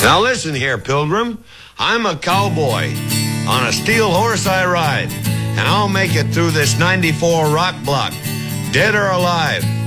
Now listen here, Pilgrim. I'm a cowboy. On a steel horse I ride, and I'll make it through this 94 rock block, dead or alive.